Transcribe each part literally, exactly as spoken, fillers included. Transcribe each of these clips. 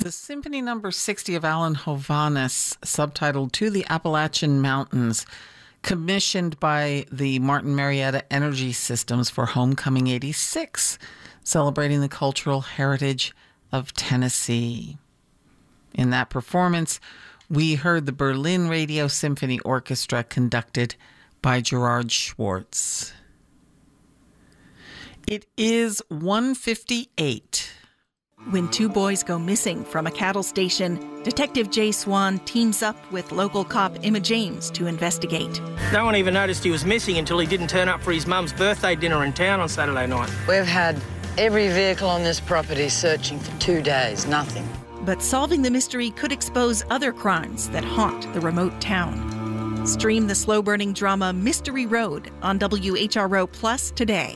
The Symphony Number sixty of Alan Hovhaness, subtitled To the Appalachian Mountains, commissioned by the Martin Marietta Energy Systems for Homecoming eighty-six, celebrating the cultural heritage of Tennessee. In that performance, we heard the Berlin Radio Symphony Orchestra conducted by Gerard Schwartz. It is one fifty-eight. When two boys go missing from a cattle station, Detective Jay Swan teams up with local cop Emma James to investigate. No one even noticed he was missing until he didn't turn up for his mum's birthday dinner in town on Saturday night. We've had every vehicle on this property searching for two days, nothing. But solving the mystery could expose other crimes that haunt the remote town. Stream the slow-burning drama Mystery Road on W H R O Plus today.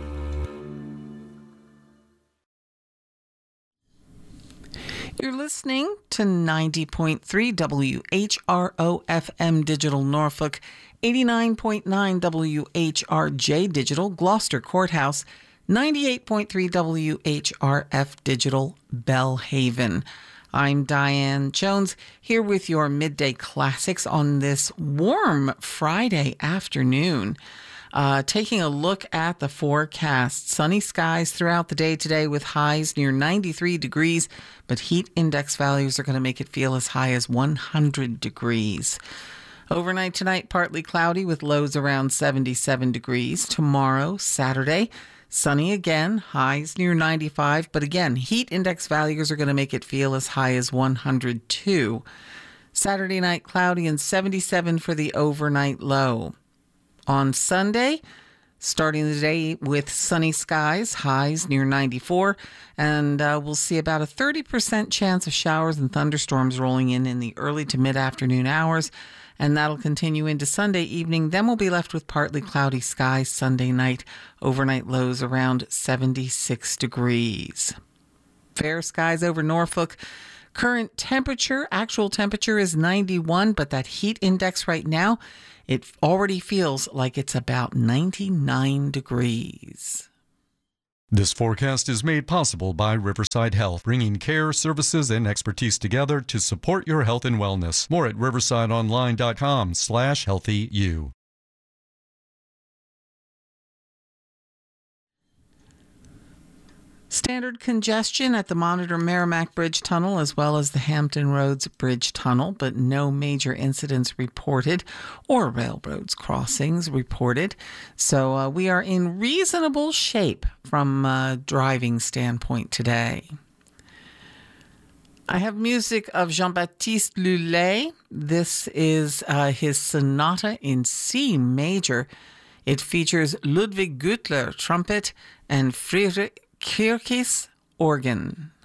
You're listening to ninety point three W H R O F M Digital Norfolk, eighty-nine point nine W H R J Digital Gloucester Courthouse, ninety-eight point three W H R F Digital Bellhaven. I'm Diane Jones, here with your midday classics on this warm Friday afternoon. Uh, taking a look at the forecast. Sunny skies throughout the day today with highs near ninety-three degrees, but heat index values are going to make it feel as high as one hundred degrees. Overnight tonight, partly cloudy with lows around seventy-seven degrees. Tomorrow, Saturday, sunny again, highs near ninety-five, but again, heat index values are going to make it feel as high as one hundred two. Saturday night, cloudy and seventy-seven for the overnight low. On Sunday, starting the day with sunny skies, highs near ninety-four, and uh, we'll see about a thirty percent chance of showers and thunderstorms rolling in in the early to mid-afternoon hours, and that'll continue into Sunday evening. Then we'll be left with partly cloudy skies Sunday night, overnight lows around seventy-six degrees. Fair skies over Norfolk. Current temperature, actual temperature is ninety-one, but that heat index right now, it already feels like it's about ninety-nine degrees. This forecast is made possible by Riverside Health, bringing care, services, and expertise together to support your health and wellness. More at riversideonline.com slash healthyu. Standard congestion at the Monitor Merrimack Bridge Tunnel as well as the Hampton Roads Bridge Tunnel, but no major incidents reported or railroads crossings reported. So uh, we are in reasonable shape from a driving standpoint today. I have music of Jean-Baptiste Lully. This is uh, his sonata in C major. It features Ludwig Güttler, trumpet, and Friedrich Kirkis, organ.